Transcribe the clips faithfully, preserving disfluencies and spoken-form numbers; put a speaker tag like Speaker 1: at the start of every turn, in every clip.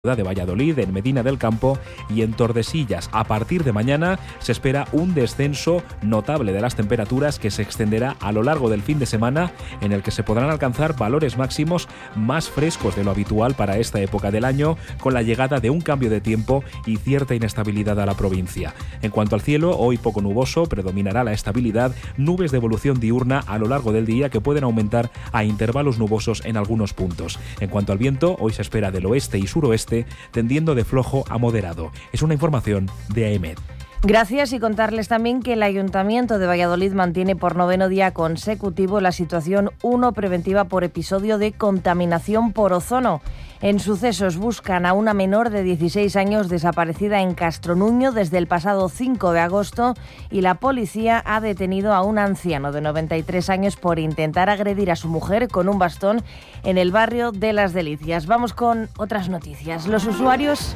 Speaker 1: de Valladolid, en Medina del Campo y en Tordesillas. A partir de mañana se espera un descenso notable de las temperaturas que se extenderá a lo largo del fin de semana, en el que se podrán alcanzar valores máximos más frescos de lo habitual para esta época del año, con la llegada de un cambio de tiempo y cierta inestabilidad a la provincia. En cuanto al cielo, hoy poco nuboso, predominará la estabilidad, nubes de evolución diurna a lo largo del día que pueden aumentar a intervalos nubosos en algunos puntos. En cuanto al viento, hoy se espera del oeste y suroeste, tendiendo de flojo a moderado. Es una información de A E M E D.
Speaker 2: Gracias, y contarles también que el Ayuntamiento de Valladolid mantiene por noveno día consecutivo la situación uno preventiva por episodio de contaminación por ozono. En Sucesos buscan a una menor de dieciséis años desaparecida en Castronuño desde el pasado cinco de agosto y la policía ha detenido a un anciano de noventa y tres años por intentar agredir a su mujer con un bastón en el barrio de Las Delicias. Vamos con otras noticias. Los usuarios...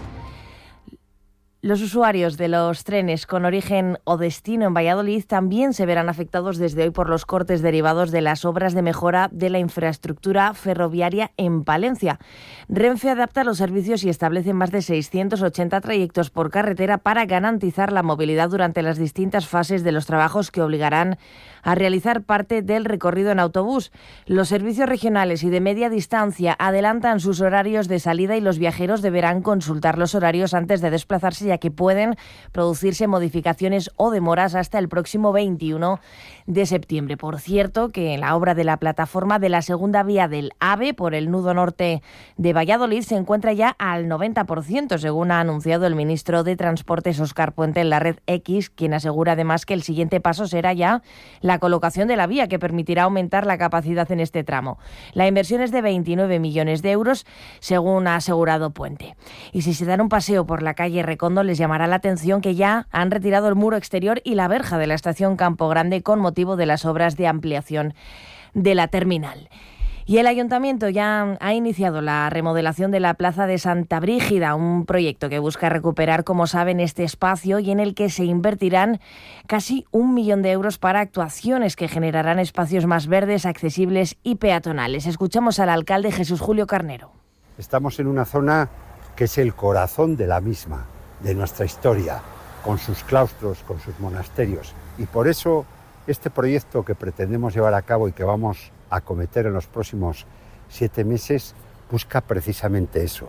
Speaker 2: Los usuarios de los trenes con origen o destino en Valladolid también se verán afectados desde hoy por los cortes derivados de las obras de mejora de la infraestructura ferroviaria en Palencia. Renfe adapta los servicios y establece más de seiscientos ochenta trayectos por carretera para garantizar la movilidad durante las distintas fases de los trabajos que obligarán a realizar parte del recorrido en autobús. Los servicios regionales y de media distancia adelantan sus horarios de salida y los viajeros deberán consultar los horarios antes de desplazarse, ya que pueden producirse modificaciones o demoras hasta el próximo veintiuno de septiembre. Por cierto, que la obra de la plataforma de la segunda vía del AVE por el nudo norte de Valladolid se encuentra ya al noventa por ciento, según ha anunciado el ministro de Transportes Óscar Puente en la Red X, quien asegura además que el siguiente paso será ya la colocación de la vía, que permitirá aumentar la capacidad en este tramo. La inversión es de veintinueve millones de euros, según ha asegurado Puente. Y si se dan un paseo por la calle Recondo, les llamará la atención que ya han retirado el muro exterior y la verja de la estación Campo Grande con motivo de las obras de ampliación de la terminal. Y el Ayuntamiento ya ha iniciado la remodelación de la Plaza de Santa Brígida, un proyecto que busca recuperar, como saben, este espacio y en el que se invertirán casi un millón de euros para actuaciones que generarán espacios más verdes, accesibles y peatonales. Escuchamos al alcalde Jesús Julio Carnero.
Speaker 3: Estamos en una zona que es el corazón de la misma, de nuestra historia, con sus claustros, con sus monasterios. Y por eso este proyecto que pretendemos llevar a cabo y que vamos a acometer en los próximos siete meses busca precisamente eso.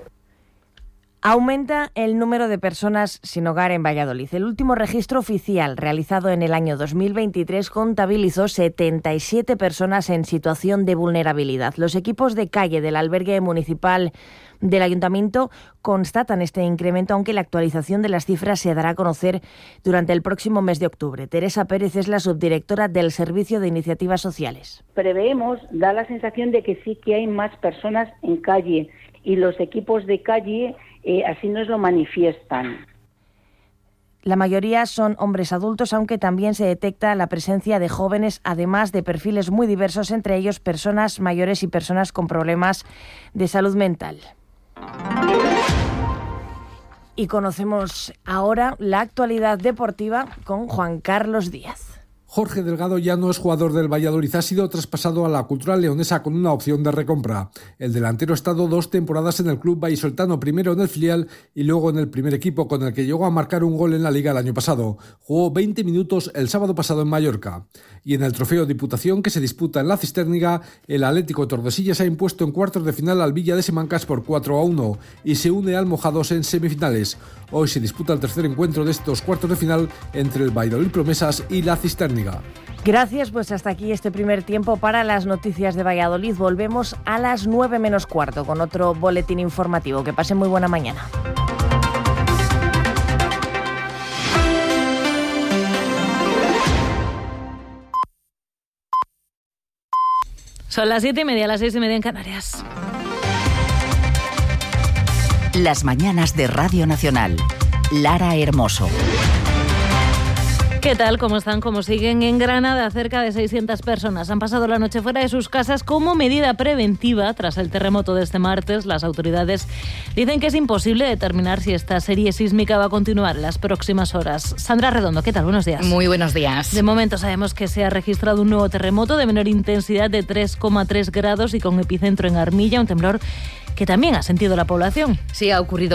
Speaker 2: Aumenta el número de personas sin hogar en Valladolid. El último registro oficial realizado en el año dos mil veintitrés contabilizó setenta y siete personas en situación de vulnerabilidad. Los equipos de calle del albergue municipal del Ayuntamiento constatan este incremento, aunque la actualización de las cifras se dará a conocer durante el próximo mes de octubre. Teresa Pérez es la subdirectora del Servicio de Iniciativas Sociales.
Speaker 4: Preveemos, da la sensación de que sí que hay más personas en calle y los equipos de calle eh, así nos lo manifiestan.
Speaker 2: La mayoría son hombres adultos, aunque también se detecta la presencia de jóvenes, además de perfiles muy diversos, entre ellos personas mayores y personas con problemas de salud mental. Y conocemos ahora la actualidad deportiva con Juan Carlos Díaz.
Speaker 5: Jorge Delgado ya no es jugador del Valladolid, ha sido traspasado a la Cultural Leonesa con una opción de recompra. El delantero ha estado dos temporadas en el club vallisoletano, primero en el filial y luego en el primer equipo, con el que llegó a marcar un gol en la Liga el año pasado. Jugó veinte minutos el sábado pasado en Mallorca. Y en el Trofeo Diputación, que se disputa en la Cistérniga, el Atlético Tordesillas ha impuesto en cuartos de final al Villa de Semancas por cuatro a uno y se une al Mojados en semifinales. Hoy se disputa el tercer encuentro de estos cuartos de final entre el Valladolid Promesas y la Cistérniga.
Speaker 2: Gracias, pues hasta aquí este primer tiempo para las noticias de Valladolid. Volvemos a las nueve menos cuarto con otro boletín informativo. Que pasen muy buena mañana.
Speaker 6: Son las siete y media, las seis y media en Canarias.
Speaker 7: Las mañanas de Radio Nacional. Lara Hermoso.
Speaker 6: ¿Qué tal? ¿Cómo están? ¿Cómo siguen? En Granada, cerca de seiscientas personas han pasado la noche fuera de sus casas como medida preventiva tras el terremoto de este martes. Las autoridades dicen que es imposible determinar si esta serie sísmica va a continuar en las próximas horas. Sandra Redondo, ¿qué tal? Buenos días.
Speaker 8: Muy buenos días.
Speaker 6: De momento sabemos que se ha registrado un nuevo terremoto de menor intensidad de tres coma tres grados y con epicentro en Armilla, un temblor que también ha sentido la población.
Speaker 8: Sí, ha ocurrido